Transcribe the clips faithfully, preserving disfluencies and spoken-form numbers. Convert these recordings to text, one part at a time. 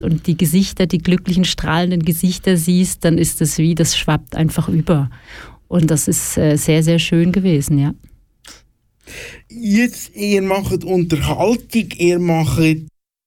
und die Gesichter, die glücklichen, strahlenden Gesichter siehst, dann ist das wie, das schwappt einfach über. Und das ist äh, sehr, sehr schön gewesen, ja. Jetzt, ihr macht Unterhaltung, ihr macht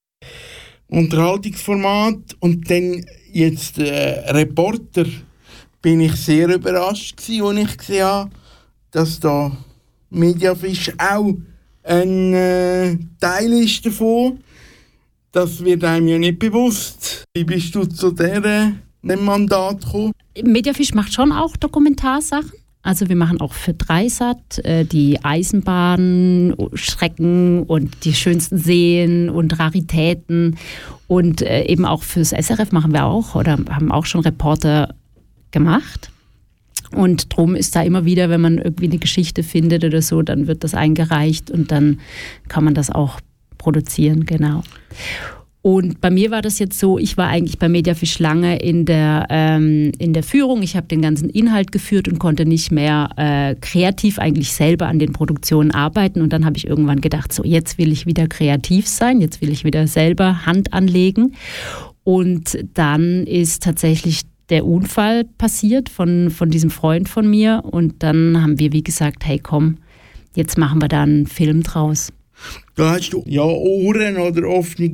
Unterhaltungsformat und dann jetzt äh, Reporter. Bin ich sehr überrascht gewesen, als ich gesehen habe, dass da Mediafisch auch ein äh, Teil ist davon. Das wird einem ja nicht bewusst. Wie bist du zu diesem Mandat gekommen? Mediafisch macht schon auch Dokumentarsachen. Also wir machen auch für Dreisat äh, die Eisenbahnstrecken und die schönsten Seen und Raritäten. Und äh, eben auch fürs S R F machen wir auch oder haben auch schon Reporter gemacht. Und drum ist da immer wieder, wenn man irgendwie eine Geschichte findet oder so, dann wird das eingereicht und dann kann man das auch produzieren, genau. Und bei mir war das jetzt so, ich war eigentlich bei Mediafisch lange in der, ähm, in der Führung. Ich habe den ganzen Inhalt geführt und konnte nicht mehr äh, kreativ eigentlich selber an den Produktionen arbeiten. Und dann habe ich irgendwann gedacht, so jetzt will ich wieder kreativ sein, jetzt will ich wieder selber Hand anlegen. Und dann ist tatsächlich der Unfall passiert von, von diesem Freund von mir. Und dann haben wir, wie gesagt, hey komm, jetzt machen wir da einen Film draus. Da hast du ja Ohren oder offene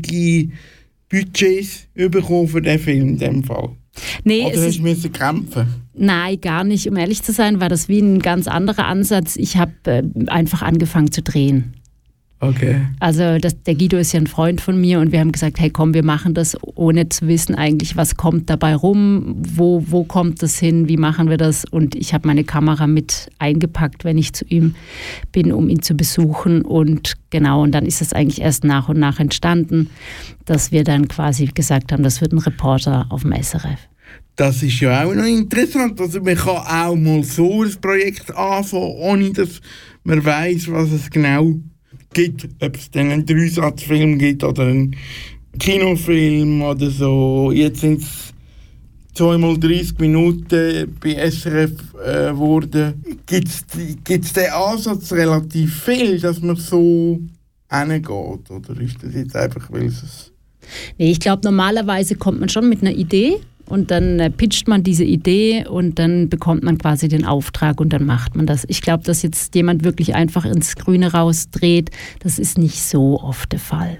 Budgets bekommen für den Film in dem Fall. Nee, oder hast du müssen kämpfen? Nein, gar nicht. Um ehrlich zu sein, war das wie ein ganz anderer Ansatz. Ich habe äh, einfach angefangen zu drehen. Okay. Also das, der Guido ist ja ein Freund von mir und wir haben gesagt, hey komm, wir machen das, ohne zu wissen eigentlich, was kommt dabei rum, wo, wo kommt das hin, wie machen wir das. Und ich habe meine Kamera mit eingepackt, wenn ich zu ihm bin, um ihn zu besuchen. Und genau, und dann ist es eigentlich erst nach und nach entstanden, dass wir dann quasi gesagt haben, das wird ein Reporter auf dem S R F. Das ist ja auch noch interessant. Also man kann auch mal so ein Projekt anfangen, ohne dass man weiss, was es genau gibt, ob es dann einen Dreisatzfilm gibt oder einen Kinofilm oder so. Jetzt sind es zweimal dreißig Minuten bei S R F geworden. Äh, gibt es den Ansatz relativ viel, dass man so hingeht? Oder ist das jetzt einfach, weil es... Nee, ich glaube, normalerweise kommt man schon mit einer Idee und dann äh, pitcht man diese Idee und dann bekommt man quasi den Auftrag und dann macht man das. Ich glaube, dass jetzt jemand wirklich einfach ins Grüne rausdreht, das ist nicht so oft der Fall.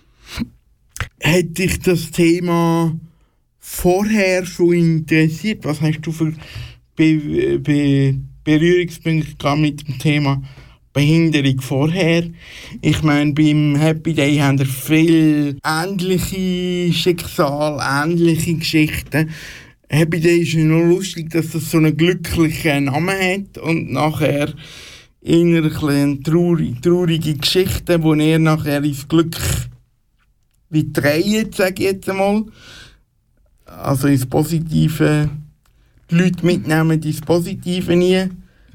Hat dich das Thema vorher schon interessiert? Was hast du für Be- Be- Berührungspunkte mit dem Thema Behinderung vorher? Ich meine, beim Happy Day haben wir viele ähnliche Schicksale, ähnliche Geschichten. Happy Day ist ja noch lustig, dass das so einen glücklichen Namen hat und nachher innerlich eine traurige, traurige Geschichte, wo er nachher ins Glück wie dreht, sage ich jetzt einmal. Also ins Positive, die Leute mitnehmen ins Positive nie.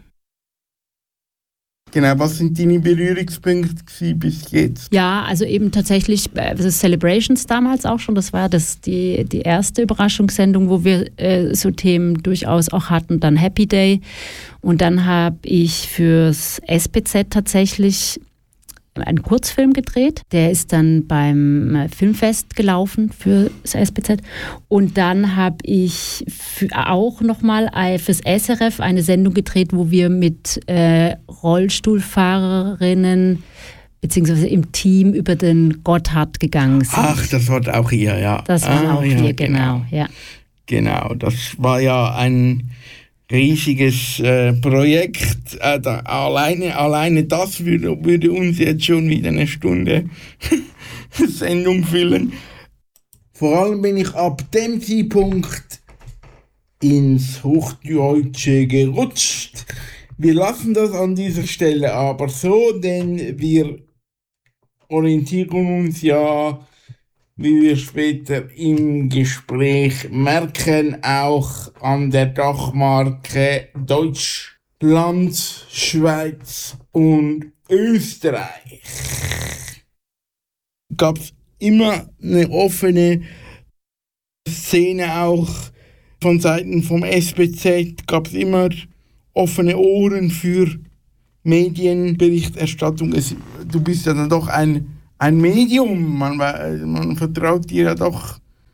Genau, was sind deine Berührungspunkte bis jetzt? Ja, also eben tatsächlich also Celebrations damals auch schon, das war das die, die erste Überraschungssendung, wo wir äh, so Themen durchaus auch hatten, dann Happy Day und dann habe ich fürs S B Z tatsächlich einen Kurzfilm gedreht, der ist dann beim Filmfest gelaufen für das S B Z und dann habe ich für auch nochmal fürs S R F eine Sendung gedreht, wo wir mit äh, Rollstuhlfahrerinnen beziehungsweise im Team über den Gotthard gegangen sind. Ach, das war auch hier, ja. Das war ah, auch ja, hier, genau. genau. Ja. Genau, das war ja ein riesiges äh, Projekt. Äh, da, alleine, alleine das würde, würde uns jetzt schon wieder eine Stunde Sendung füllen. Vor allem bin ich ab dem Zeitpunkt ins Hochdeutsche gerutscht. Wir lassen das an dieser Stelle aber so, denn wir orientieren uns ja, wie wir später im Gespräch merken, auch an der Dachmarke Deutschland, Schweiz und Österreich. Gab es immer eine offene Szene auch von Seiten vom S B Z, gab es immer offene Ohren für Medienberichterstattung. Es, du bist ja dann doch ein, ein Medium, man, man vertraut dir ja doch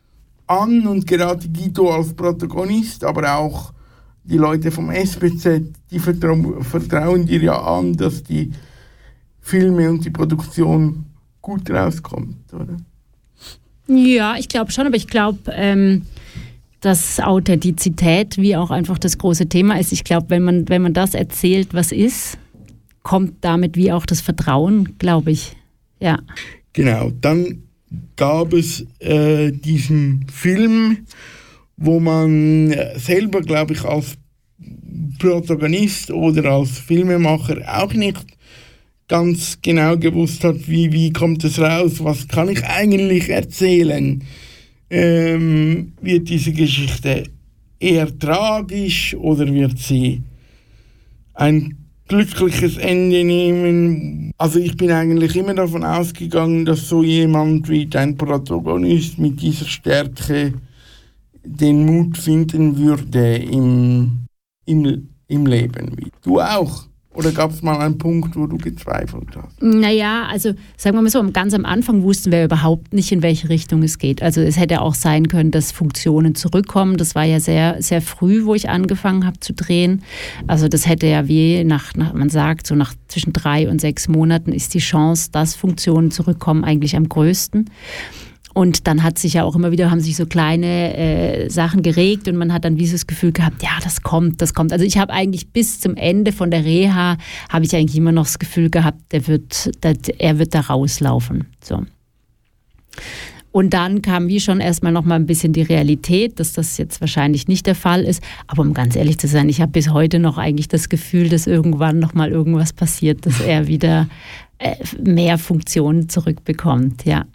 an und gerade Guido als Protagonist, aber auch die Leute vom S B Z, die vertrau- vertrauen dir ja an, dass die Filme und die Produktion gut rauskommt, oder? Ja, ich glaube schon, aber ich glaube, ähm, dass Authentizität wie auch einfach das große Thema ist. Ich glaube, wenn man, wenn man das erzählt, was ist, kommt damit wie auch das Vertrauen, glaube ich. Ja. Genau, dann gab es äh, diesen Film, wo man selber, glaube ich, als Protagonist oder als Filmemacher auch nicht ganz genau gewusst hat, wie, wie kommt es raus, was kann ich eigentlich erzählen. Ähm, wird diese Geschichte eher tragisch oder wird sie ein glückliches Ende nehmen? Also ich bin eigentlich immer davon ausgegangen, dass so jemand wie dein Protagonist mit dieser Stärke den Mut finden würde im, im, im Leben. Du auch? Oder gab es mal einen Punkt, wo du gezweifelt hast? Naja, also sagen wir mal so, ganz am Anfang wussten wir überhaupt nicht, in welche Richtung es geht. Also es hätte auch sein können, dass Funktionen zurückkommen. Das war ja sehr, sehr früh, wo ich angefangen habe zu drehen. Also das hätte ja wie, nach, nach, man sagt, so nach zwischen drei und sechs Monaten ist die Chance, dass Funktionen zurückkommen, eigentlich am größten. Und dann hat sich ja auch immer wieder, haben sich so kleine äh, Sachen geregt und man hat dann wie so das Gefühl gehabt, ja, das kommt, das kommt. Also ich habe eigentlich bis zum Ende von der Reha, habe ich eigentlich immer noch das Gefühl gehabt, der wird, der, er wird da rauslaufen. So. Und dann kam wie schon erstmal noch mal ein bisschen die Realität, dass das jetzt wahrscheinlich nicht der Fall ist. Aber um ganz ehrlich zu sein, ich habe bis heute noch eigentlich das Gefühl, dass irgendwann noch mal irgendwas passiert, dass er wieder äh, mehr Funktionen zurückbekommt, ja.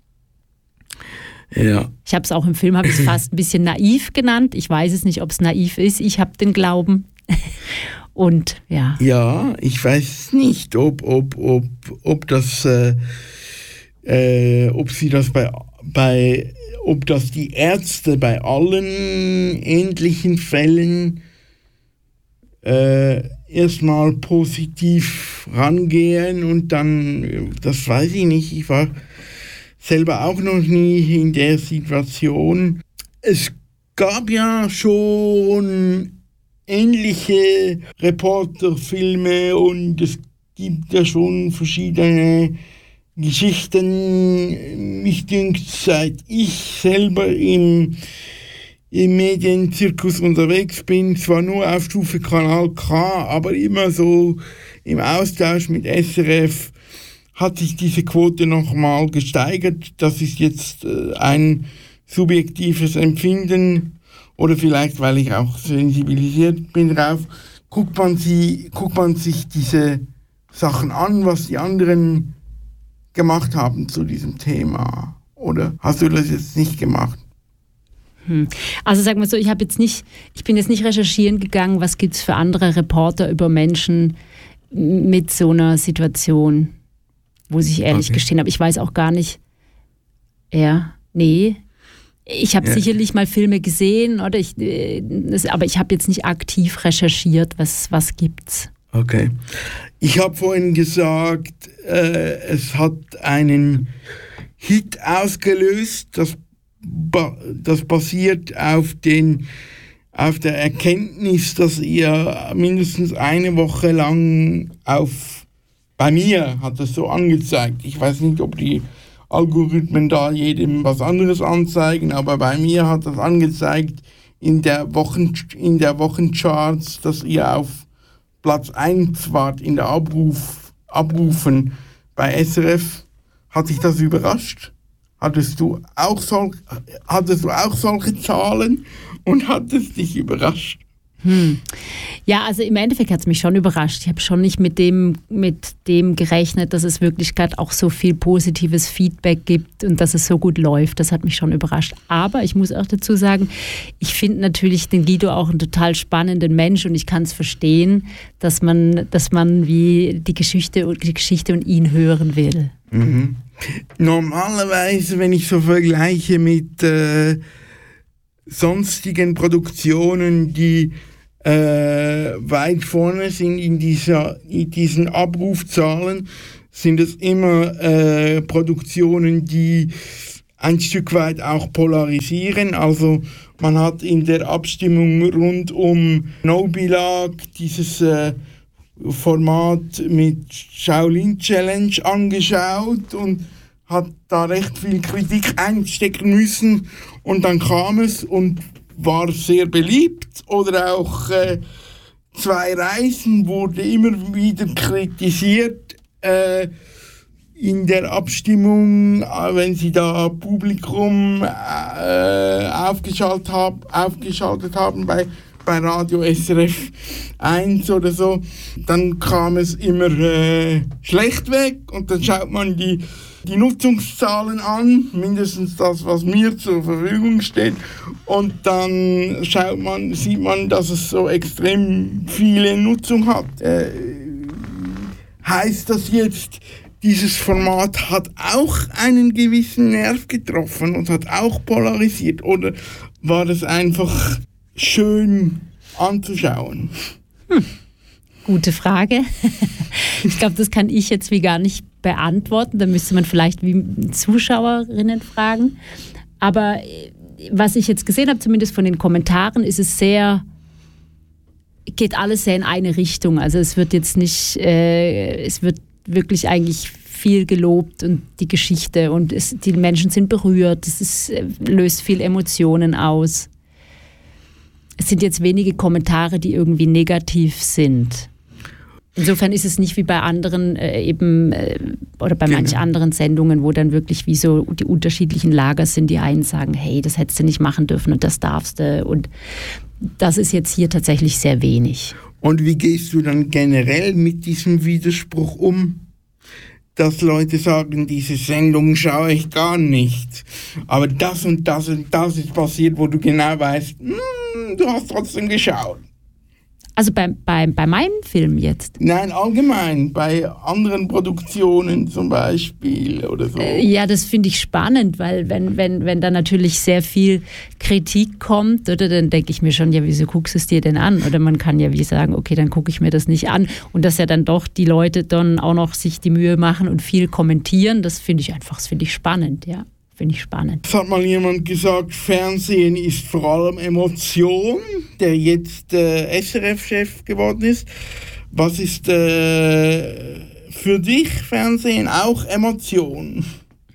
Ja. Ich habe es auch im Film, habe ich es fast ein bisschen naiv genannt. Ich weiß es nicht, ob es naiv ist. Ich habe den Glauben. Und ja. Ja, ich weiß nicht, ob, ob, ob, ob das, äh, äh, ob sie das bei, bei, ob das die Ärzte bei allen ähnlichen Fällen äh, erstmal positiv rangehen und dann, das weiß ich nicht. Ich war selber auch noch nie in der Situation. Es gab ja schon ähnliche Reporterfilme und es gibt ja schon verschiedene Geschichten. Mich dünkt, seit ich selber im, im Medienzirkus unterwegs bin, zwar nur auf Stufe Kanal K, aber immer so im Austausch mit S R F, hat sich diese Quote nochmal gesteigert. Das ist jetzt äh, ein subjektives Empfinden oder vielleicht, weil ich auch sensibilisiert bin drauf. Guckt man, sie, guckt man sich diese Sachen an, was die anderen gemacht haben zu diesem Thema? Oder hast du das jetzt nicht gemacht? Hm. Also sagen wir so, ich habe jetzt nicht, ich bin jetzt nicht recherchieren gegangen, was gibt es für andere Reporter über Menschen mit so einer Situation, wo ich ehrlich okay. gestehen habe, ich weiß auch gar nicht, ja, nee, ich habe ja. sicherlich mal Filme gesehen, oder ich, das, aber ich habe jetzt nicht aktiv recherchiert, was, was gibt's. Okay. Ich habe vorhin gesagt, äh, es hat einen Hit ausgelöst, das, das basiert auf, den, auf der Erkenntnis, dass ihr mindestens eine Woche lang auf Bei mir hat es so angezeigt. Ich weiß nicht, ob die Algorithmen da jedem was anderes anzeigen, aber bei mir hat das angezeigt in der Wochen, in der Wochencharts, dass ihr auf Platz eins wart in der Abruf, Abrufen bei S R F. Hat dich das überrascht? Hattest du auch, sol- hattest du auch solche Zahlen und hat es dich überrascht? Hm. Ja, also im Endeffekt hat es mich schon überrascht. Ich habe schon nicht mit dem, mit dem gerechnet, dass es wirklich gerade auch so viel positives Feedback gibt und dass es so gut läuft. Das hat mich schon überrascht. Aber ich muss auch dazu sagen, ich finde natürlich den Guido auch einen total spannenden Mensch und ich kann es verstehen, dass man, dass man wie die Geschichte, die Geschichte und ihn hören will. Mhm. Normalerweise, wenn ich so vergleiche mit äh, sonstigen Produktionen, die Äh, weit vorne sind in, dieser, in diesen Abrufzahlen, sind es immer äh, Produktionen, die ein Stück weit auch polarisieren. Also man hat in der Abstimmung rund um No-Bilag dieses äh, Format mit Shaolin Challenge angeschaut und hat da recht viel Kritik einstecken müssen und dann kam es und war sehr beliebt. Oder auch äh, Zwei Reisen wurde immer wieder kritisiert äh, in der Abstimmung, äh, wenn sie da Publikum äh, aufgeschaltet, hab, aufgeschaltet haben bei, bei Radio S R F eins oder so, dann kam es immer äh, schlecht weg und dann schaut man die die Nutzungszahlen an, mindestens das, was mir zur Verfügung steht, und dann schaut man, sieht man, dass es so extrem viele Nutzung hat. Äh, heißt das jetzt, dieses Format hat auch einen gewissen Nerv getroffen und hat auch polarisiert, oder war es einfach schön anzuschauen? Hm. Gute Frage. Ich glaube, das kann ich jetzt wie gar nicht beantworten. Da müsste man vielleicht wie Zuschauerinnen fragen. Aber was ich jetzt gesehen habe, zumindest von den Kommentaren, ist es sehr, geht alles sehr in eine Richtung. Also es wird jetzt nicht, äh, es wird wirklich eigentlich viel gelobt und die Geschichte und es, die Menschen sind berührt. Es ist, löst viel Emotionen aus. Es sind jetzt wenige Kommentare, die irgendwie negativ sind. Insofern ist es nicht wie bei anderen äh, eben äh, oder bei genau. manch anderen Sendungen, wo dann wirklich wie so die unterschiedlichen Lager sind. Die einen sagen, hey, das hättest du nicht machen dürfen und das darfst du. Und das ist jetzt hier tatsächlich sehr wenig. Und wie gehst du dann generell mit diesem Widerspruch um? Dass Leute sagen, diese Sendung schaue ich gar nicht. Aber das und das und das ist passiert, wo du genau weißt, mm, du hast trotzdem geschaut. Also bei, bei, bei meinem Film jetzt? Nein, allgemein, bei anderen Produktionen zum Beispiel oder so. Äh, ja, das finde ich spannend, weil wenn, wenn, wenn da natürlich sehr viel Kritik kommt, oder dann denke ich mir schon, ja, wieso guckst du es dir denn an? Oder man kann ja wie sagen, okay, dann gucke ich mir das nicht an. Und dass ja dann doch die Leute dann auch noch sich die Mühe machen und viel kommentieren, das finde ich einfach, das finde ich spannend, ja. Finde ich spannend. Es hat mal jemand gesagt, Fernsehen ist vor allem Emotion, der jetzt äh, S R F-Chef geworden ist. Was ist äh, für dich Fernsehen auch Emotion?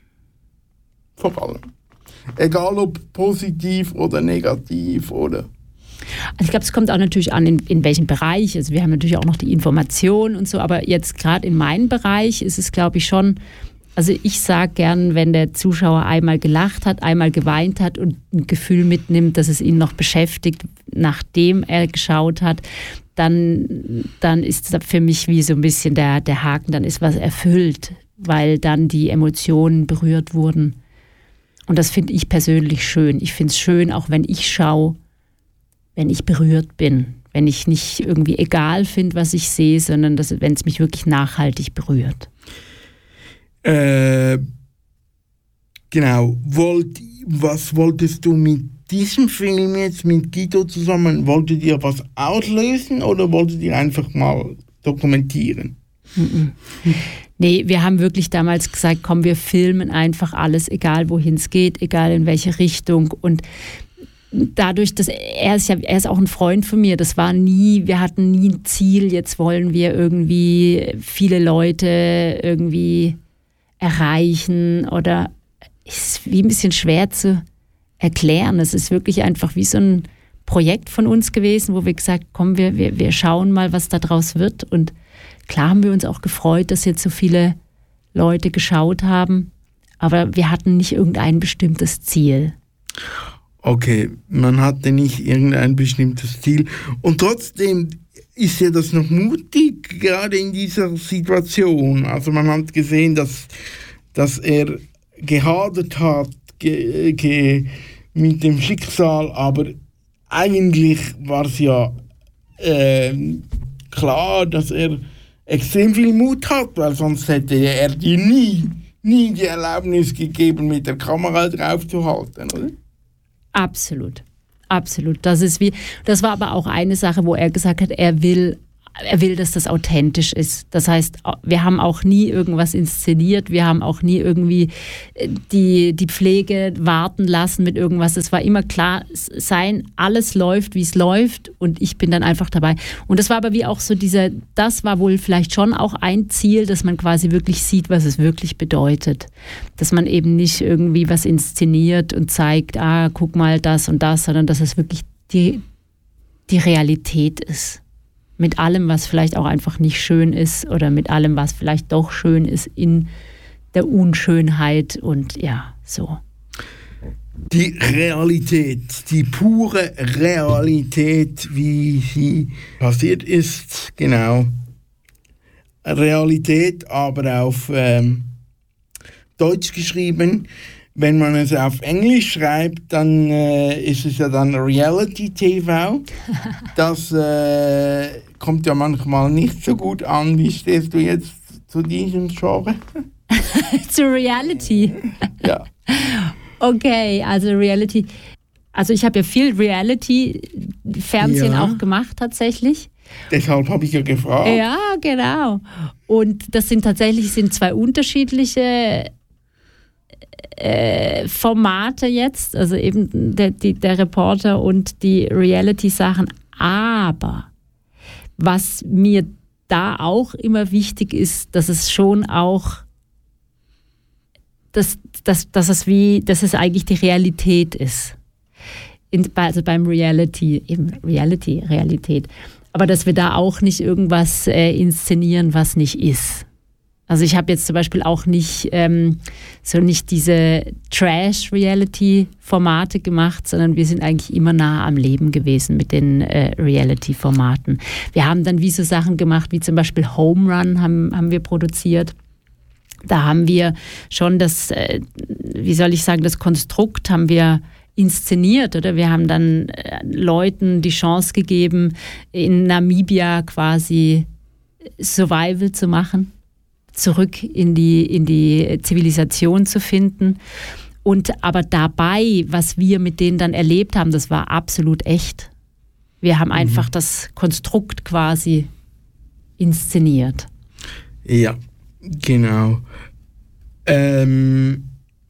Vor allem. Egal ob positiv oder negativ oder... Also ich glaube, es kommt auch natürlich an, in, in welchem Bereich. Also wir haben natürlich auch noch die Information und so, aber jetzt gerade in meinem Bereich ist es, glaube ich, schon... Also ich sage gern, wenn der Zuschauer einmal gelacht hat, einmal geweint hat und ein Gefühl mitnimmt, dass es ihn noch beschäftigt, nachdem er geschaut hat, dann, dann ist das für mich wie so ein bisschen der, der Haken, dann ist was erfüllt, weil dann die Emotionen berührt wurden. Und das finde ich persönlich schön. Ich finde es schön, auch wenn ich schaue, wenn ich berührt bin, wenn ich nicht irgendwie egal finde, was ich sehe, sondern dass, wenn es mich wirklich nachhaltig berührt. Äh, genau. Wollt, was wolltest du mit diesem Film jetzt mit Guido zusammen? Wolltet ihr was auslösen oder wolltet ihr einfach mal dokumentieren? Mm-mm. Nee, wir haben wirklich damals gesagt, komm, wir filmen einfach alles, egal wohin es geht, egal in welche Richtung. Und dadurch, dass er ist ja, er ist auch ein Freund von mir, das war nie, wir hatten nie ein Ziel, jetzt wollen wir irgendwie viele Leute irgendwie erreichen oder ist wie ein bisschen schwer zu erklären. Es ist wirklich einfach wie so ein Projekt von uns gewesen, wo wir gesagt haben, komm, wir, wir, wir schauen mal, was da draus wird. Und klar haben wir uns auch gefreut, dass jetzt so viele Leute geschaut haben, aber wir hatten nicht irgendein bestimmtes Ziel. Okay, man hatte nicht irgendein bestimmtes Ziel und trotzdem ist ja das noch mutig, gerade in dieser Situation. Also man hat gesehen, dass, dass er gehadert hat ge, ge, mit dem Schicksal, aber eigentlich war es ja äh, klar, dass er extrem viel Mut hat, weil sonst hätte er dir nie, nie die Erlaubnis gegeben, mit der Kamera draufzuhalten, oder? Absolut. Absolut. Das ist wie, das war aber auch eine Sache, wo er gesagt hat, er will er will, dass das authentisch ist. Das heißt, wir haben auch nie irgendwas inszeniert, wir haben auch nie irgendwie die, die Pflege warten lassen mit irgendwas. Es war immer klar sein, alles läuft, wie es läuft und ich bin dann einfach dabei. Und das war aber wie auch so dieser, das war wohl vielleicht schon auch ein Ziel, dass man quasi wirklich sieht, was es wirklich bedeutet. Dass man eben nicht irgendwie was inszeniert und zeigt, ah, guck mal das und das, sondern dass es wirklich die, die Realität ist. Mit allem, was vielleicht auch einfach nicht schön ist oder mit allem, was vielleicht doch schön ist in der Unschönheit und ja, so. Die Realität, die pure Realität, wie sie passiert ist, genau. Realität, aber auf ähm, Deutsch geschrieben. Wenn man es auf Englisch schreibt, dann äh, ist es ja dann Reality-T V. Das äh, kommt ja manchmal nicht so gut an. Wie stehst du jetzt zu diesem Genre? Zu Reality? Ja. Okay, also Reality. Also ich habe ja viel Reality-Fernsehen ja. auch gemacht tatsächlich. Deshalb habe ich ja gefragt. Ja, genau. Und das sind tatsächlich sind zwei unterschiedliche Äh, Formate jetzt, also eben der, die, der Reporter und die Reality-Sachen. Aber was mir da auch immer wichtig ist, dass es schon auch, dass, dass, dass, es, wie, dass es eigentlich die Realität ist. In, also beim Reality, eben Reality, Realität. Aber dass wir da auch nicht irgendwas äh, inszenieren, was nicht ist. Also ich habe jetzt zum Beispiel auch nicht ähm, so nicht diese Trash-Reality-Formate gemacht, sondern wir sind eigentlich immer nah am Leben gewesen mit den äh, Reality-Formaten. Wir haben dann wie so Sachen gemacht, wie zum Beispiel Home Run haben, haben wir produziert. Da haben wir schon das, äh, wie soll ich sagen, das Konstrukt haben wir inszeniert, oder? Wir haben dann äh, Leuten die Chance gegeben, in Namibia quasi Survival zu machen, zurück in die, in die Zivilisation zu finden. Und aber dabei, was wir mit denen dann erlebt haben, das war absolut echt. Wir haben mhm. einfach das Konstrukt quasi inszeniert. Ja, genau. Ähm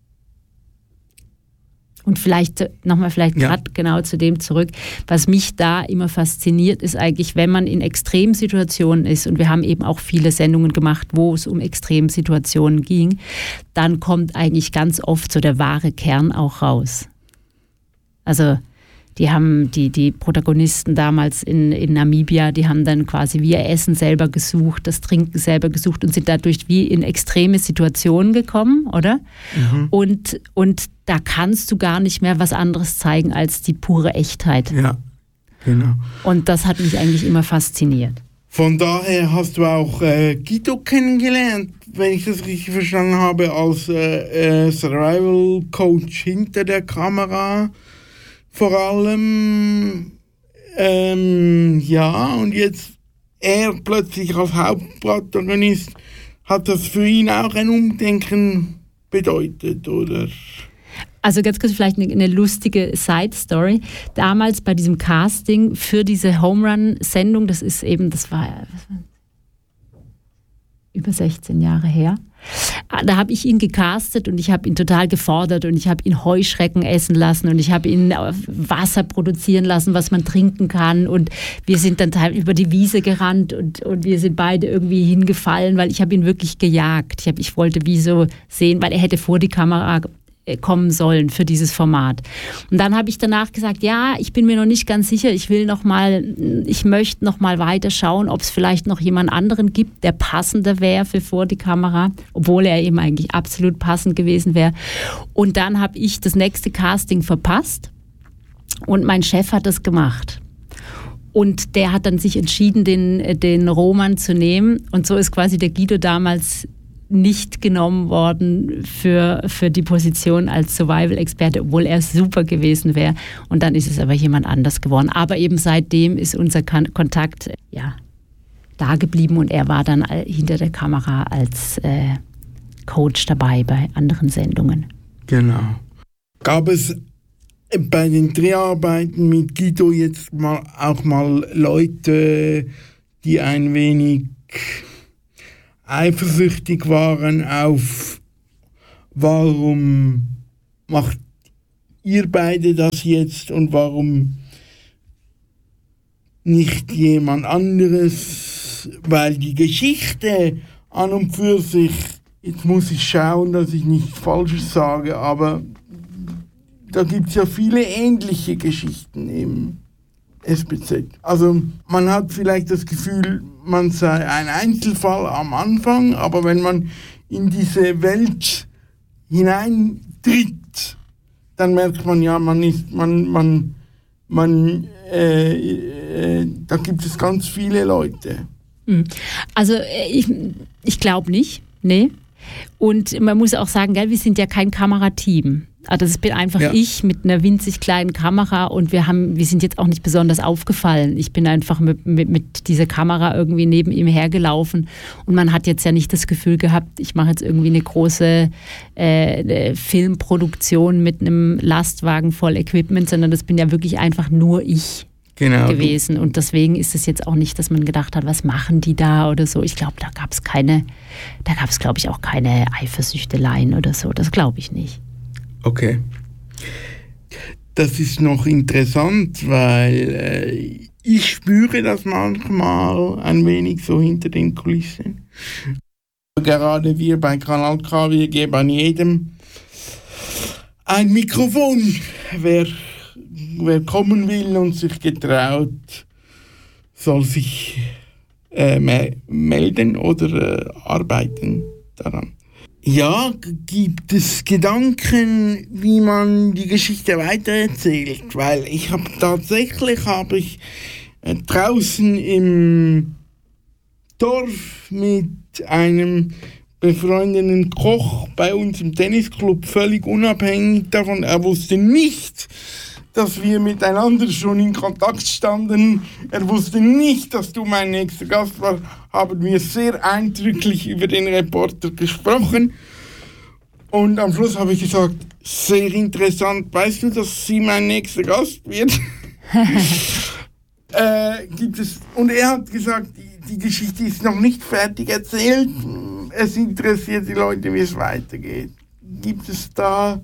Und vielleicht nochmal vielleicht ja. gerade genau zu dem zurück, was mich da immer fasziniert, ist eigentlich, wenn man in Extremsituationen ist, und wir haben eben auch viele Sendungen gemacht, wo es um Extremsituationen ging, dann kommt eigentlich ganz oft so der wahre Kern auch raus. Also die haben die, die Protagonisten damals in, in Namibia, die haben dann quasi wie ihr Essen selber gesucht, das Trinken selber gesucht und sind dadurch wie in extreme Situationen gekommen, oder? Mhm. Und, und da kannst du gar nicht mehr was anderes zeigen als die pure Echtheit. Ja, genau. Und das hat mich eigentlich immer fasziniert. Von daher hast du auch äh, Guido kennengelernt, wenn ich das richtig verstanden habe, als äh, äh, Survival Coach hinter der Kamera. Vor allem, ähm, ja, und jetzt er plötzlich als Hauptprotagonist, hat das für ihn auch ein Umdenken bedeutet, oder? Also ganz kurz vielleicht eine, eine lustige Side-Story. Damals bei diesem Casting für diese Home-Run-Sendung, das ist eben, das war, was war über sechzehn Jahre her. Da habe ich ihn gecastet und ich habe ihn total gefordert und ich habe ihn Heuschrecken essen lassen und ich habe ihn Wasser produzieren lassen, was man trinken kann, und wir sind dann teilweise über die Wiese gerannt und, und wir sind beide irgendwie hingefallen, weil ich habe ihn wirklich gejagt. Ich, hab, ich wollte wie so sehen, weil er hätte vor die Kamera kommen sollen für dieses Format. Und dann habe ich danach gesagt, ja, ich bin mir noch nicht ganz sicher, ich will noch mal, ich möchte noch mal weiter schauen, ob es vielleicht noch jemand anderen gibt, der passender wäre für vor die Kamera, obwohl er eben eigentlich absolut passend gewesen wäre. Und dann habe ich das nächste Casting verpasst und mein Chef hat das gemacht. Und der hat dann sich entschieden, den, den Roman zu nehmen, und so ist quasi der Guido damals nicht genommen worden für, für die Position als Survival-Experte, obwohl er super gewesen wäre. Und dann ist es aber jemand anders geworden. Aber eben seitdem ist unser Kontakt ja, da geblieben und er war dann hinter der Kamera als äh, Coach dabei bei anderen Sendungen. Genau. Gab es bei den Dreharbeiten mit Guido jetzt mal auch mal Leute, die ein wenig eifersüchtig waren auf, warum macht ihr beide das jetzt und warum nicht jemand anderes, weil die Geschichte an und für sich, jetzt muss ich schauen, dass ich nichts Falsches sage, aber da gibt es ja viele ähnliche Geschichten im S B Z. Also man hat vielleicht das Gefühl, man sei ein Einzelfall am Anfang, aber wenn man in diese Welt hineintritt, dann merkt man ja, man ist, man, man, man, äh, äh, da gibt es ganz viele Leute. Also ich, ich glaube nicht, nee. Und man muss auch sagen, gell, wir sind ja kein Kamerateam. Also das bin einfach ja. ich mit einer winzig kleinen Kamera und wir haben, wir sind jetzt auch nicht besonders aufgefallen. Ich bin einfach mit, mit, mit dieser Kamera irgendwie neben ihm hergelaufen und man hat jetzt ja nicht das Gefühl gehabt, ich mache jetzt irgendwie eine große äh, Filmproduktion mit einem Lastwagen voll Equipment, sondern das bin ja wirklich einfach nur ich. Genau. Gewesen. Und deswegen ist es jetzt auch nicht, dass man gedacht hat, was machen die da oder so. Ich glaube, da gab es keine, da gab es, glaube ich, auch keine Eifersüchteleien oder so. Das glaube ich nicht. Okay. Das ist noch interessant, weil äh, ich spüre das manchmal ein wenig so hinter den Kulissen. Gerade wir bei Kanal K, wir geben jedem ein Mikrofon. Wer Wer kommen will und sich getraut, soll sich äh, melden oder äh, arbeiten daran. Ja, gibt es Gedanken, wie man die Geschichte weitererzählt? Weil ich habe tatsächlich, habe ich äh, draußen im Dorf mit einem befreundeten Koch bei uns im Tennisclub, völlig unabhängig davon, er wusste nicht, dass wir miteinander schon in Kontakt standen. Er wusste nicht, dass du mein nächster Gast warst. Haben wir sehr eindrücklich über den Reporter gesprochen. Und am Schluss habe ich gesagt, sehr interessant, weißt du, dass sie mein nächster Gast wird? äh, gibt es, und er hat gesagt, die, die Geschichte ist noch nicht fertig erzählt. Es interessiert die Leute, wie es weitergeht. Gibt es da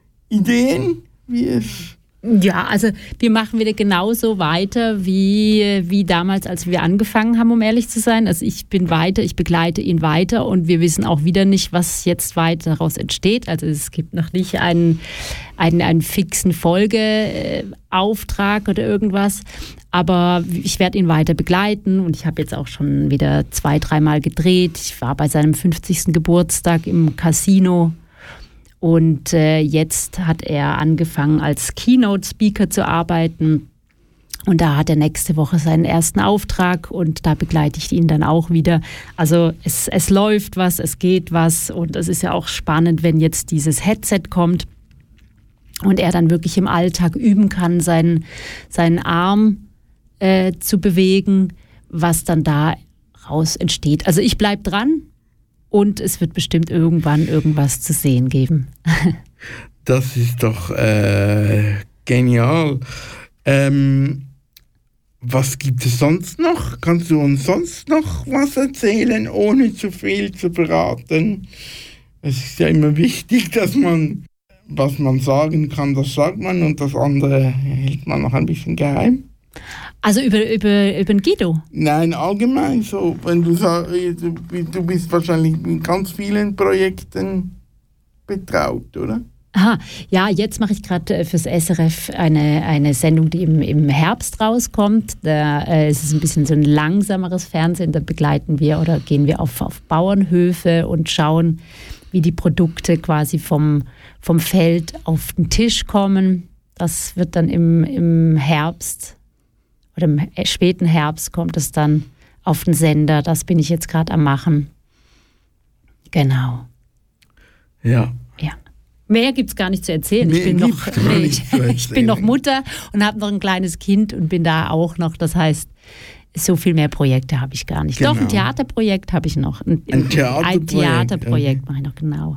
Ideen, wie es... Ja, also wir machen wieder genauso weiter wie, wie damals, als wir angefangen haben, um ehrlich zu sein. Also ich bin weiter, ich begleite ihn weiter und wir wissen auch wieder nicht, was jetzt weiter daraus entsteht. Also es gibt noch nicht einen, einen, einen fixen Folgeauftrag oder irgendwas. Aber ich werde ihn weiter begleiten und ich habe jetzt auch schon wieder zwei, dreimal gedreht. Ich war bei seinem fünfzigsten Geburtstag im Casino. Und äh, jetzt hat er angefangen, als Keynote-Speaker zu arbeiten. Und da hat er nächste Woche seinen ersten Auftrag und da begleite ich ihn dann auch wieder. Also es, es läuft was, es geht was und es ist ja auch spannend, wenn jetzt dieses Headset kommt und er dann wirklich im Alltag üben kann, seinen, seinen Arm äh, zu bewegen, was dann da raus entsteht. Also ich bleibe dran. Und es wird bestimmt irgendwann irgendwas zu sehen geben. Das ist doch äh, genial. Ähm, was gibt es sonst noch? Kannst du uns sonst noch was erzählen, ohne zu viel zu verraten? Es ist ja immer wichtig, dass man, was man sagen kann, das sagt man und das andere hält man noch ein bisschen geheim. Also über, über, über den Guido? Nein, allgemein so. Wenn du sagst, du, du bist wahrscheinlich mit ganz vielen Projekten betraut, oder? Aha, ja, jetzt mache ich gerade fürs S R F eine, eine Sendung, die im, im Herbst rauskommt. Da äh, ist es ein bisschen so ein langsameres Fernsehen. Da begleiten wir oder gehen wir auf, auf Bauernhöfe und schauen, wie die Produkte quasi vom, vom Feld auf den Tisch kommen. Das wird dann im, im Herbst oder im späten Herbst kommt es dann auf den Sender. Das bin ich jetzt gerade am Machen. Genau. Ja. Ja. Mehr gibt es gar nicht zu erzählen. Ich bin, noch, nee, ich, ich bin noch Mutter und habe noch ein kleines Kind und bin da auch noch. Das heißt, so viel mehr Projekte habe ich gar nicht. Genau. Doch, ein Theaterprojekt habe ich noch. Ein, ein Theaterprojekt, ein Theaterprojekt mache ich noch, genau.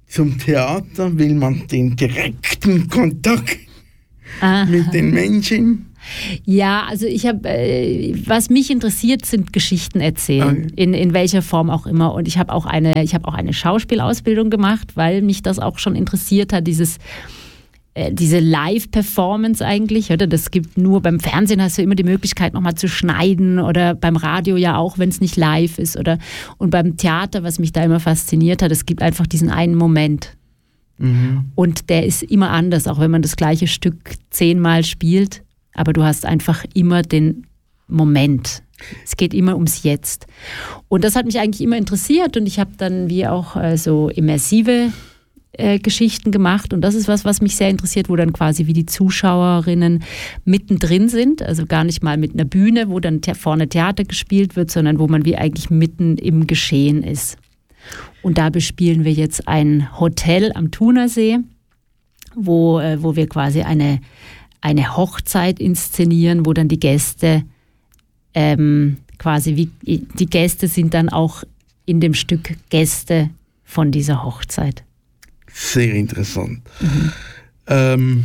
zum Theater? Will man den direkten Kontakt Aha. mit den Menschen? Ja, also ich habe, äh, was mich interessiert, sind Geschichten erzählen, Okay. in, in welcher Form auch immer. Und ich habe auch eine, ich habe auch eine Schauspielausbildung gemacht, weil mich das auch schon interessiert hat, dieses äh, diese Live-Performance eigentlich, oder? Das gibt nur beim Fernsehen, hast du immer die Möglichkeit nochmal zu schneiden, oder beim Radio ja auch, wenn es nicht live ist, oder und beim Theater, was mich da immer fasziniert hat, es gibt einfach diesen einen Moment. Mhm. Und der ist immer anders, auch wenn man das gleiche Stück zehnmal spielt. Aber du hast einfach immer den Moment. Es geht immer ums Jetzt. Und das hat mich eigentlich immer interessiert. Und ich habe dann wie auch äh, so immersive äh, Geschichten gemacht. Und das ist was, was mich sehr interessiert, wo dann quasi wie die Zuschauerinnen mittendrin sind. Also gar nicht mal mit einer Bühne, wo dann te- vorne Theater gespielt wird, sondern wo man wie eigentlich mitten im Geschehen ist. Und da bespielen wir jetzt ein Hotel am Thunersee, wo, äh, wo wir quasi eine eine Hochzeit inszenieren, wo dann die Gäste ähm, quasi wie die Gäste sind dann auch in dem Stück Gäste von dieser Hochzeit. Sehr interessant. Mhm. Ähm,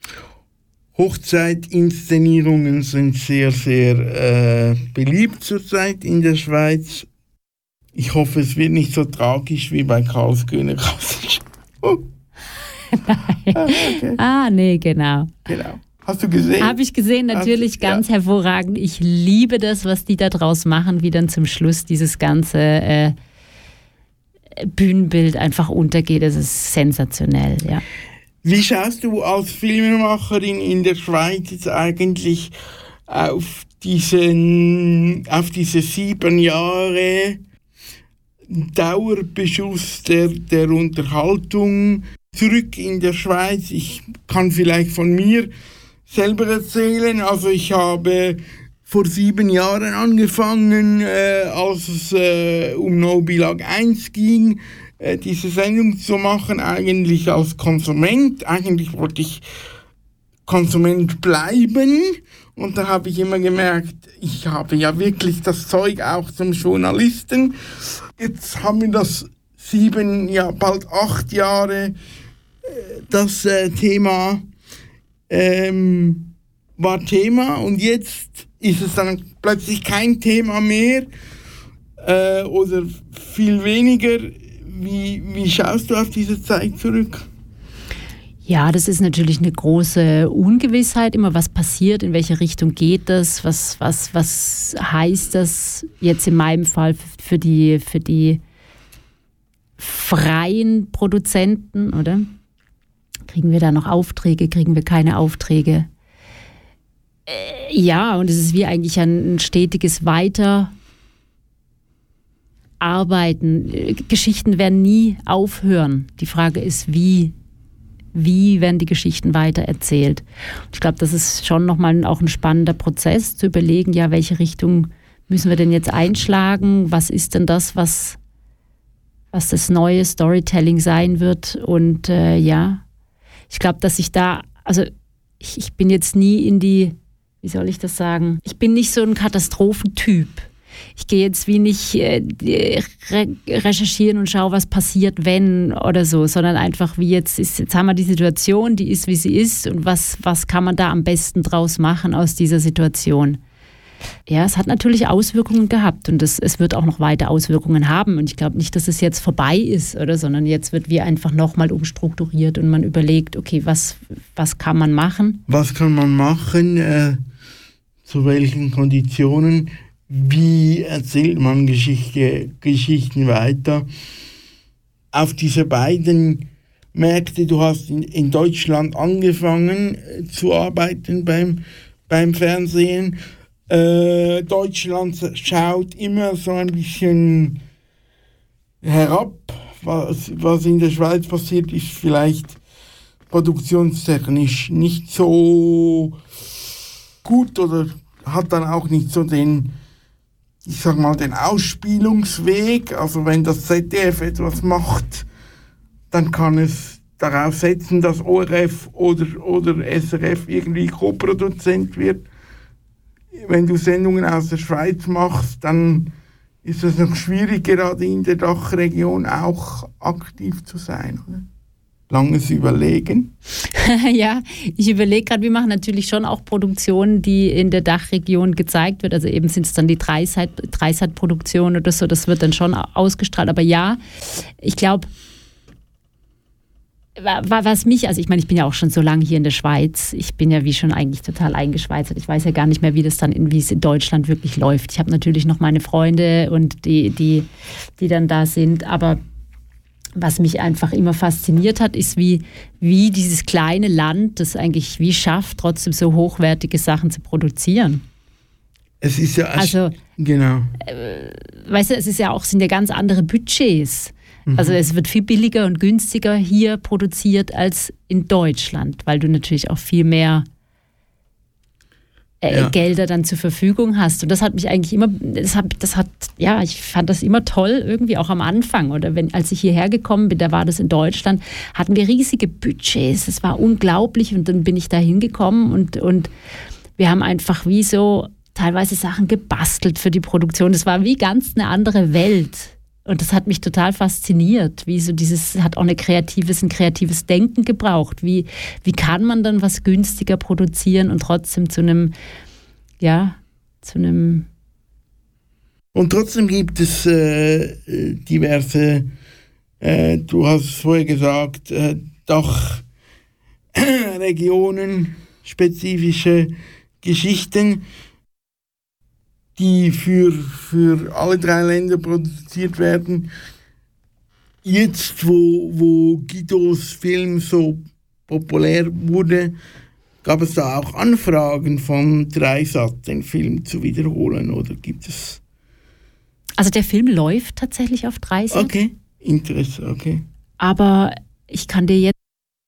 Hochzeitinszenierungen sind sehr, sehr äh, beliebt zurzeit in der Schweiz. Ich hoffe, es wird nicht so tragisch wie bei Karlsruhe. Oh. Nein. Ah, okay. Ah, nee, genau. Genau. Hast du gesehen? Habe ich gesehen, natürlich Hast, ganz ja. hervorragend. Ich liebe das, was die da draus machen, wie dann zum Schluss dieses ganze äh, Bühnenbild einfach untergeht. Das ist sensationell, ja. Wie schaust du als Filmemacherin in der Schweiz jetzt eigentlich auf diesen, auf diese sieben Jahre Dauerbeschuss der, der Unterhaltung zurück in der Schweiz? Ich kann vielleicht von mir selber erzählen. Also ich habe vor sieben Jahren angefangen, äh, als es äh, um No Bilag eins ging, äh, diese Sendung zu machen, eigentlich als Konsument. Eigentlich wollte ich Konsument bleiben. Und da habe ich immer gemerkt, ich habe ja wirklich das Zeug auch zum Journalisten. Jetzt haben wir das sieben, ja bald acht Jahre, äh, das äh, Thema ähm, war Thema und jetzt ist es dann plötzlich kein Thema mehr äh, oder viel weniger. Wie, wie schaust du auf diese Zeit zurück? Ja, das ist natürlich eine große Ungewissheit, immer was passiert, in welche Richtung geht das, was, was, was heißt das jetzt in meinem Fall für die, für die freien Produzenten, oder? Kriegen wir da noch Aufträge, kriegen wir keine Aufträge? Äh, ja, und es ist wie eigentlich ein, ein stetiges Weiterarbeiten. Geschichten werden nie aufhören. Die Frage ist, wie Wie werden die Geschichten weiter erzählt? Und ich glaube, das ist schon nochmal auch ein spannender Prozess, zu überlegen, ja, welche Richtung müssen wir denn jetzt einschlagen? Was ist denn das, was, was das neue Storytelling sein wird? Und äh, ja, ich glaube, dass ich da, also ich, ich bin jetzt nie in die, wie soll ich das sagen? Ich bin nicht so ein Katastrophentyp. Ich gehe jetzt wie nicht äh, re- recherchieren und schaue, was passiert, wenn oder so, sondern einfach wie jetzt ist, jetzt haben wir die Situation, die ist, wie sie ist und was, was kann man da am besten draus machen aus dieser Situation. Ja, es hat natürlich Auswirkungen gehabt und es, es wird auch noch weiter Auswirkungen haben und ich glaube nicht, dass es jetzt vorbei ist, oder, sondern jetzt wird wie einfach nochmal umstrukturiert und man überlegt, okay, was, was kann man machen? Was kann man machen, äh, zu welchen Konditionen? Wie erzählt man Geschichte, Geschichten weiter? Auf diese beiden Märkte, du hast in, in Deutschland angefangen äh, zu arbeiten beim, beim Fernsehen. Äh, Deutschland schaut immer so ein bisschen herab. Was, was in der Schweiz passiert, ist vielleicht produktionstechnisch nicht so gut oder hat dann auch nicht so den, ich sag mal, den Ausspielungsweg. Also wenn das Z D F etwas macht, dann kann es darauf setzen, dass O R F oder, oder S R F irgendwie Co-Produzent wird. Wenn du Sendungen aus der Schweiz machst, dann ist es noch schwierig, gerade in der Dachregion auch aktiv zu sein, oder? Langes Überlegen. Ja, ich überlege gerade, wir machen natürlich schon auch Produktionen, die in der Dachregion gezeigt wird. Also eben sind es dann die Dreisat-Produktion oder so, das wird dann schon ausgestrahlt. Aber ja, ich glaube, was mich, also ich meine, ich bin ja auch schon so lange hier in der Schweiz, ich bin ja wie schon eigentlich total eingeschweizert. Ich weiß ja gar nicht mehr, wie das dann in, wie es in Deutschland wirklich läuft. Ich habe natürlich noch meine Freunde und die, die, die dann da sind, aber was mich einfach immer fasziniert hat, ist, wie, wie dieses kleine Land das eigentlich wie schafft, trotzdem so hochwertige Sachen zu produzieren. Es ist ja also, genau. Äh, weißt du, es ist ja auch, sind ja ganz andere Budgets. Mhm. Also es wird viel billiger und günstiger hier produziert als in Deutschland, weil du natürlich auch viel mehr Äh, ja. Gelder dann zur Verfügung hast. Und das hat mich eigentlich immer, das hat, das hat, ja, ich fand das immer toll, irgendwie auch am Anfang. Oder wenn, als ich hierher gekommen bin, da war das in Deutschland, hatten wir riesige Budgets. Das war unglaublich. Und dann bin ich da hingekommen und, und wir haben einfach wie so teilweise Sachen gebastelt für die Produktion. Das war wie ganz eine andere Welt. Und das hat mich total fasziniert, wie so dieses, hat auch eine kreatives, ein kreatives Denken gebraucht. Wie, wie kann man dann was günstiger produzieren und trotzdem zu einem, ja, zu einem... Und trotzdem gibt es äh, diverse, äh, du hast es vorher gesagt, äh, Dachregionen, spezifische Geschichten, die für, für alle drei Länder produziert werden. Jetzt, wo, wo Guidos Film so populär wurde, gab es da auch Anfragen von Dreisat, den Film zu wiederholen, oder gibt es? Also der Film läuft tatsächlich auf Dreisat. Okay, interessant, okay. Aber ich kann dir jetzt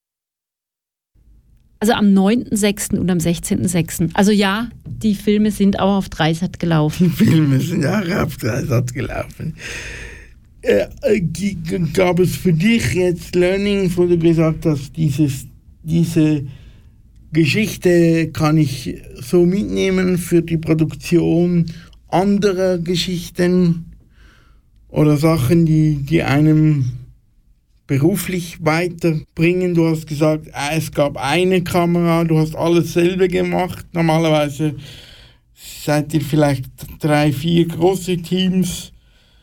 Also am neunten sechsten und am sechzehnten sechsten Also ja, die Filme sind auch auf Dreisat gelaufen. Die Filme sind auch auf Dreisat gelaufen. Äh, g- gab es für dich jetzt Learnings, wo du gesagt hast, dieses, diese Geschichte kann ich so mitnehmen für die Produktion anderer Geschichten oder Sachen, die, die einem beruflich weiterbringen? Du hast gesagt, es gab eine Kamera, du hast alles selber gemacht. Normalerweise seid ihr vielleicht drei, vier große Teams.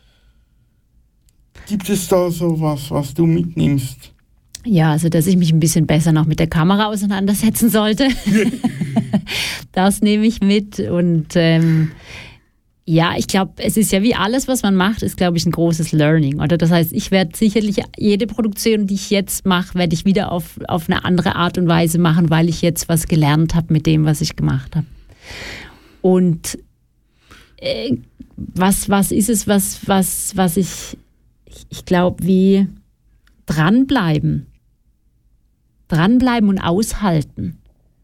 Gibt es da so was, was du mitnimmst? Ja, also dass ich mich ein bisschen besser noch mit der Kamera auseinandersetzen sollte. Das nehme ich mit. Und ähm, ja, ich glaube, es ist ja wie alles, was man macht, ist, glaube ich, ein großes Learning. Oder das heißt, ich werde sicherlich jede Produktion, die ich jetzt mache, werde ich wieder auf, auf eine andere Art und Weise machen, weil ich jetzt was gelernt habe mit dem, was ich gemacht habe. Und äh, was, was ist es, was, was, was ich, ich, ich glaube, wie dranbleiben. Dranbleiben und aushalten.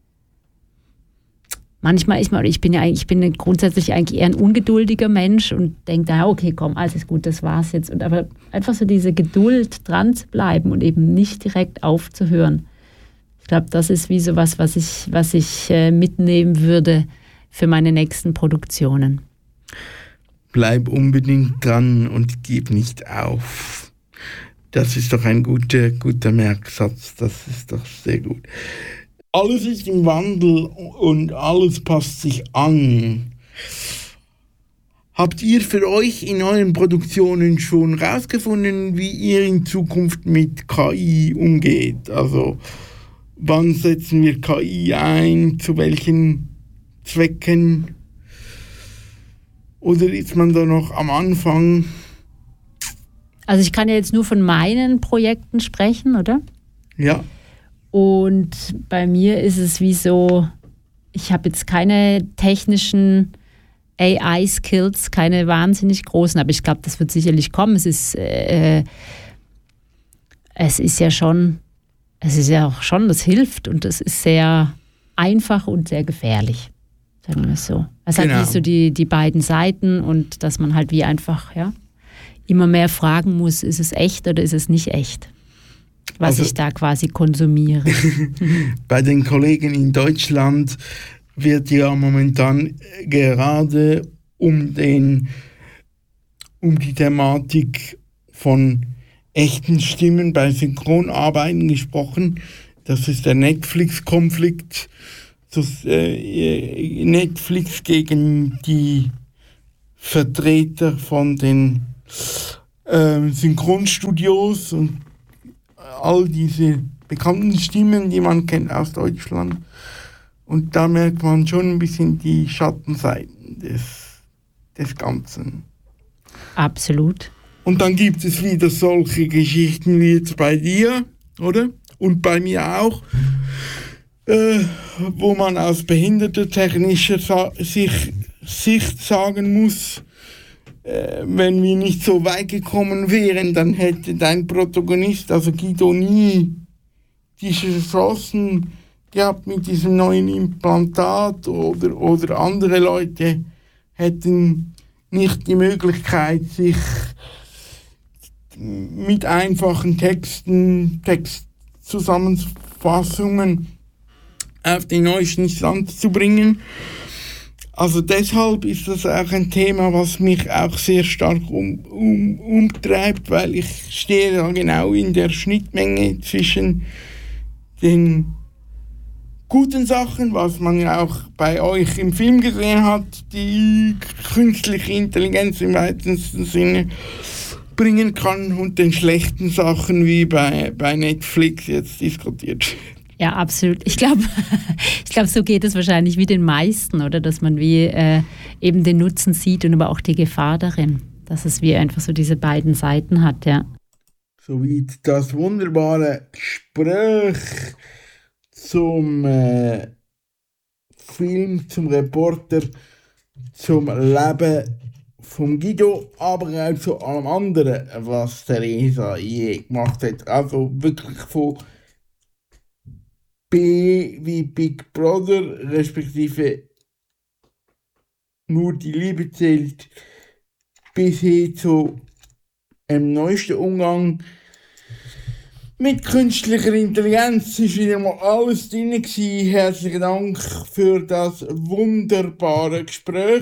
Manchmal ist man, ich bin ja eigentlich, ich bin grundsätzlich eigentlich eher ein ungeduldiger Mensch und denke, ja, okay, komm, alles ist gut, das war's jetzt. Und aber einfach so diese Geduld, dran zu bleiben und eben nicht direkt aufzuhören. Ich glaube, das ist wie so was, was ich, was ich äh, mitnehmen würde für meine nächsten Produktionen. Bleib unbedingt dran und gib nicht auf. Das ist doch ein guter, guter Merksatz. Das ist doch sehr gut. Alles ist im Wandel und alles passt sich an. Habt ihr für euch in euren Produktionen schon herausgefunden, wie ihr in Zukunft mit K I umgeht? Also wann setzen wir K I ein, zu welchen Zwecken? Oder ist man da noch am Anfang? Also ich kann ja jetzt nur von meinen Projekten sprechen, oder? Ja. Und bei mir ist es wie so, ich habe jetzt keine technischen A I-Skills, keine wahnsinnig großen, aber ich glaube, das wird sicherlich kommen. Es ist, äh, es ist ja schon, es ist ja auch schon, das hilft und es ist sehr einfach und sehr gefährlich, sagen wir es so. Es genau. hat wie so die, die beiden Seiten und dass man halt wie einfach, ja, immer mehr fragen muss, ist es echt oder ist es nicht echt? Was also, ich da quasi konsumiere. Bei den Kollegen in Deutschland wird ja momentan gerade um den um die Thematik von echten Stimmen bei Synchronarbeiten gesprochen. Das ist der Netflix-Konflikt. Das, äh, Netflix gegen die Vertreter von den äh, Synchronstudios und all diese bekannten Stimmen, die man kennt aus Deutschland. Und da merkt man schon ein bisschen die Schattenseiten des, des Ganzen. Absolut. Und dann gibt es wieder solche Geschichten wie jetzt bei dir, oder? Und bei mir auch, äh, wo man aus behindertentechnischer Sa- sich, Sicht sagen muss, äh, wenn wir nicht so weit gekommen wären, dann hätte dein Protagonist, also Guido, nie diese Chancen gehabt mit diesem neuen Implantat, oder, oder andere Leute hätten nicht die Möglichkeit, sich mit einfachen Texten, Textzusammenfassungen auf den neuesten Stand zu bringen. Also deshalb ist das auch ein Thema, was mich auch sehr stark um, um, umtreibt, weil ich stehe da genau in der Schnittmenge zwischen den guten Sachen, was man ja auch bei euch im Film gesehen hat, die künstliche Intelligenz im weitesten Sinne bringen kann, und den schlechten Sachen, wie bei, bei Netflix jetzt diskutiert. Ja, absolut. Ich glaube, ich glaub, so geht es wahrscheinlich wie den meisten, oder? Dass man wie äh, eben den Nutzen sieht und aber auch die Gefahr darin, dass es wie einfach so diese beiden Seiten hat, ja. Soweit das wunderbare Gespräch zum äh, Film, zum Reporter, zum Leben vom Guido, aber auch zu allem anderen, was Theresa je gemacht hat. Also wirklich von B wie Big Brother, respektive nur die Liebe zählt, bis hin zu einem neuesten Umgang mit künstlicher Intelligenz. Ist wieder mal alles drin gewesen. Herzlichen Dank für das wunderbare Gespräch.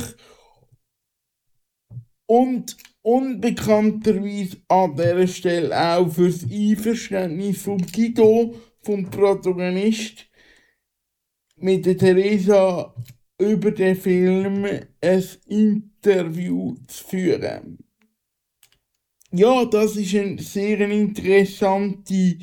Und unbekannterweise an dieser Stelle auch fürs Einverständnis von Guido, vom Protagonist, mit der Theresa über den Film ein Interview zu führen. Ja, das war eine sehr interessante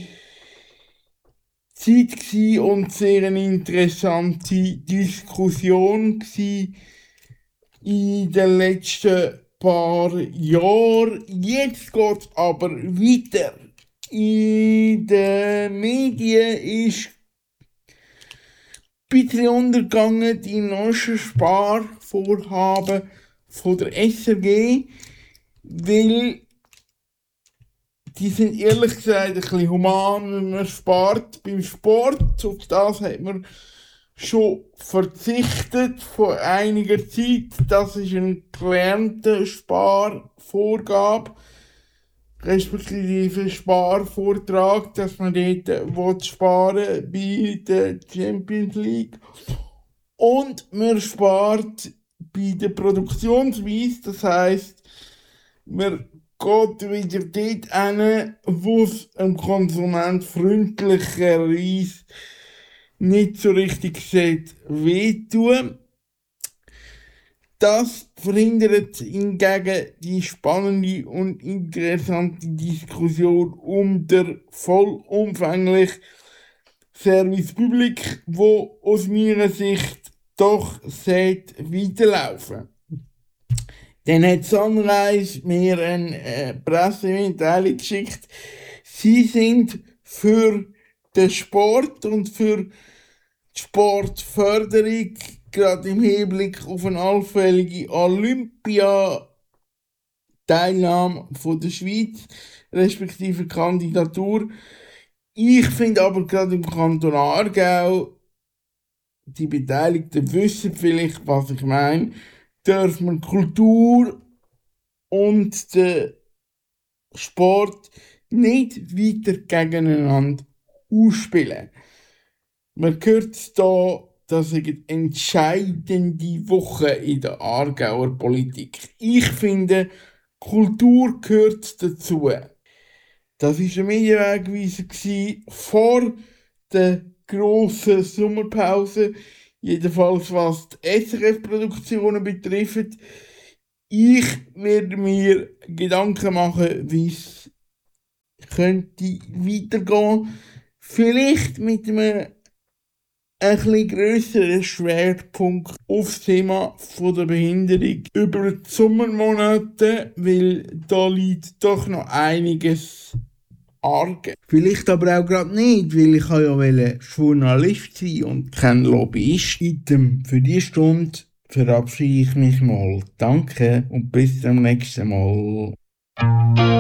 Zeit gewesen und sehr eine interessante Diskussion gewesen in den letzten paar Jahren. Jetzt geht es aber weiter. In den Medien ist ein bisschen untergegangen die neuesten Sparvorhaben von der S R G, weil die sind ehrlich gesagt ein bisschen human, wenn man spart beim Sport. Auf das hat man schon verzichtet vor einiger Zeit. Das ist eine gelernte Sparvorgabe, respektive Sparvortrag, dass man dort sparen bei der Champions League. Und man spart bei der Produktionsweise, das heisst, man geht wieder dort hin, wo es einem Konsument freundlicherweise nicht so richtig sieht, wehtun. Das verhindert hingegen die spannende und interessante Diskussion um den vollumfänglichen Service Public, wo aus meiner Sicht doch sollte weiterlaufen. Dann hat Sunrise mir eine äh, Pressemitteilung geschickt. Sie sind für den Sport und für die Sportförderung, gerade im Hinblick auf eine allfällige Olympia-Teilnahme von der Schweiz, respektive Kandidatur. Ich finde aber gerade im Kanton Aargau, die Beteiligten wissen vielleicht, was ich meine, darf man Kultur und den Sport nicht weiter gegeneinander ausspielen. Man hört da, dass es eine entscheidende Woche in der Aargauer Politik. Ich finde, Kultur gehört dazu. Das war der Medienwegweiser vor der grossen Sommerpause, jedenfalls was die S R F-Produktionen betrifft. Ich werde mir Gedanken machen, wie es könnte weitergehen. Vielleicht mit einem ein bisschen grösseren Schwerpunkt auf das Thema von der Behinderung über die Sommermonate, weil da liegt doch noch einiges arge. Vielleicht aber auch gerade nicht, weil ich ja wollte Journalist sein und kein Lobbyist. Für diese Stunde verabschiede ich mich mal. Danke und bis zum nächsten Mal.